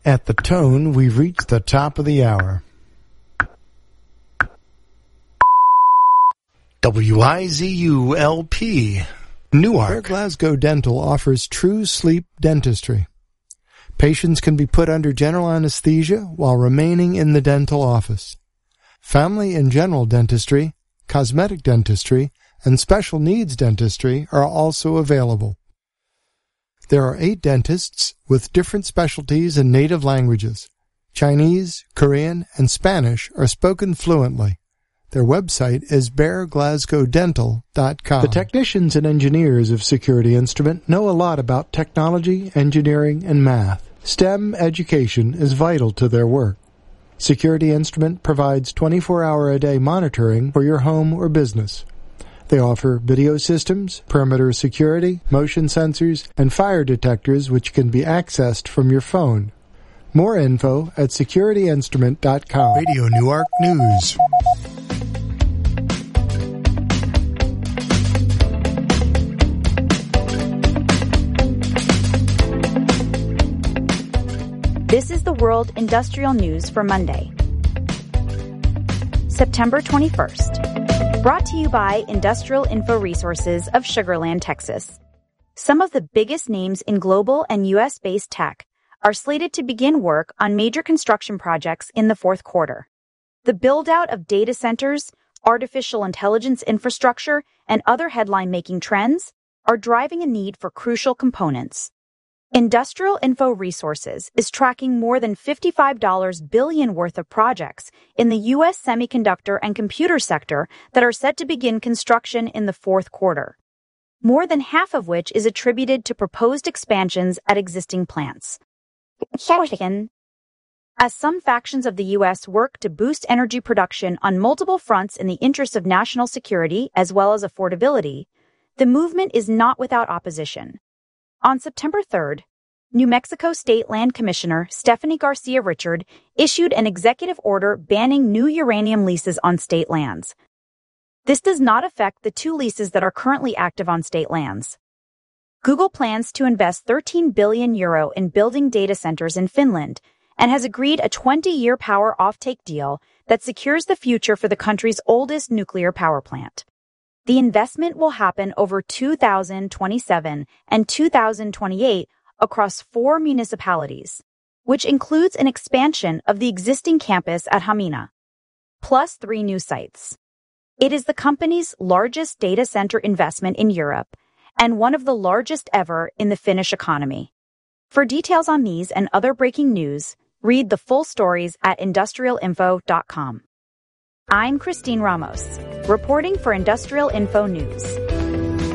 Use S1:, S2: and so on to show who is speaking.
S1: At the tone, we've reached the top of the hour. WIZU-LP, Newark. Where Glasgow Dental offers true sleep dentistry. Patients can be put under general anesthesia while remaining in the dental office. Family and general dentistry, cosmetic dentistry, and special needs dentistry are also available. There are 8 dentists with different specialties and native languages. Chinese, Korean, and Spanish are spoken fluently. Their website is bearglasgowdental.com. The technicians and engineers of Security Instrument know a lot about technology, engineering, and math. STEM education is vital to their work. Security Instrument provides 24-hour-a-day monitoring for your home or business. They offer video systems, perimeter security, motion sensors, and fire detectors which can be accessed from your phone. More info at securityinstrument.com. Radio Newark News.
S2: This is the World Industrial News for Monday, September 21st. Brought to you by Industrial Info Resources of Sugar Land, Texas. Some of the biggest names in global and U.S.-based tech are slated to begin work on major construction projects in the fourth quarter. The build-out of data centers, artificial intelligence infrastructure, and other headline-making trends are driving a need for crucial components. Industrial Info Resources is tracking more than $55 billion worth of projects in the U.S. semiconductor and computer sector that are set to begin construction in the fourth quarter, more than half of which is attributed to proposed expansions at existing plants. As some factions of the U.S. work to boost energy production on multiple fronts in the interest of national security as well as affordability, the movement is not without opposition. On September 3rd, New Mexico State Land Commissioner Stephanie Garcia Richard issued an executive order banning new uranium leases on state lands. This does not affect the 2 leases that are currently active on state lands. Google plans to invest €13 billion in building data centers in Finland and has agreed a 20-year power offtake deal that secures the future for the country's oldest nuclear power plant. The investment will happen over 2027 and 2028 across 4 municipalities, which includes an expansion of the existing campus at Hamina, plus 3 new sites. It is the company's largest data center investment in Europe and one of the largest ever in the Finnish economy. For details on these and other breaking news, read the full stories at industrialinfo.com. I'm Christine Ramos, reporting for Industrial Info News.